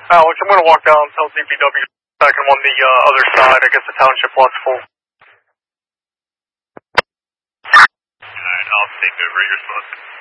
Alex, I'm going to walk down and tell DPW back on the other side. I guess the township lot's full. Alright, I'll take over your spot.